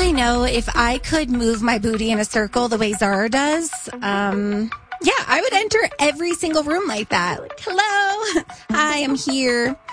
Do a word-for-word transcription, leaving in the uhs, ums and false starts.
I know if I could move my booty in a circle the way Zara does, um, yeah, I would enter every single room like that. Like, hello, hi, I'm here.